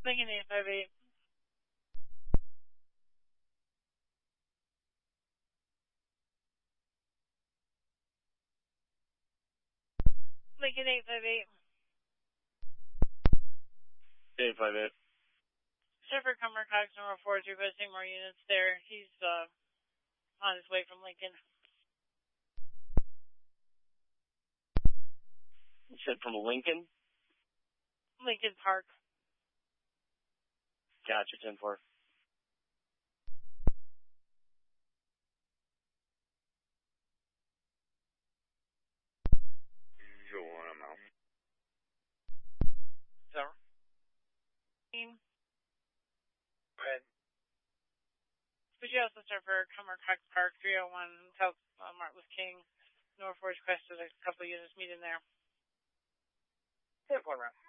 Lincoln 858. Lincoln 858. 858. Shepard Cumber Cox number 4 is requesting more units there. He's on his way from Lincoln. You said from Lincoln? Lincoln Park. Gotcha, 10-4. So, but you also start for Cumber Cox Park 301 South Martin Luther King. Norfolk requested a couple of units meeting there. 10-4 round.